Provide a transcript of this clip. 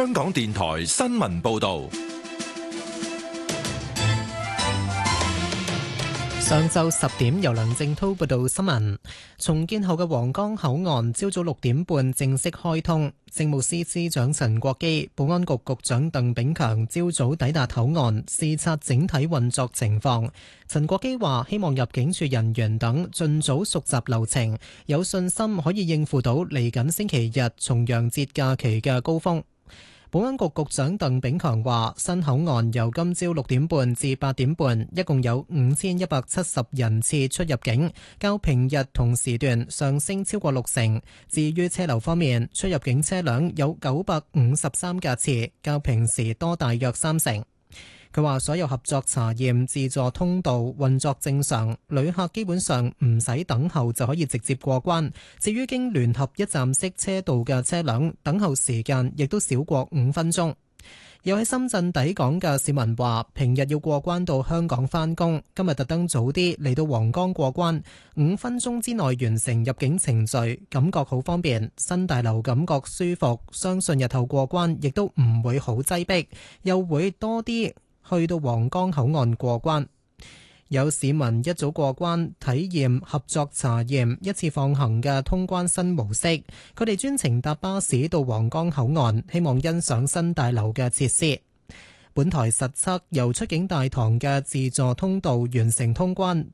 香港電台新聞報道。 上晝10點，由梁正滔報道新聞。重建後嘅皇崗口岸朝早6點半正式開通。政務司司長陳國基、保安局局長鄧炳強朝早抵達口岸視察整體運作情況。陳國基話：希望入境處人員等盡早熟習流程，有信心可以應付到嚟緊星期日重陽節假期嘅高峰。保安局局長鄧炳強話：新口岸由今朝6點半至8點半，一共有5170人次出入境，較平日同時段上升超過60%。至於車流方面，出入境車輛有953架次，較平時多大約30%。佢話：所有合作查驗自助通道運作正常，旅客基本上唔使等候就可以直接過關。至於經聯合一站式車道嘅車輛，等候時間亦都少過5分鐘。有喺深圳抵港嘅市民話：平日要過關到香港返工，今日特登早啲嚟到皇崗過關，5分鐘之內完成入境程序，感覺好方便。新大樓感覺舒服，相信日後過關亦都唔會好擠迫，又會多啲去到皇崗口岸過關。有市民一早過關體驗合作查驗一次放行嘅通關新模式，佢哋專程搭巴士到皇崗口岸，希望欣賞新大樓嘅設施。本台實測由出境大堂嘅自助通道完成通關，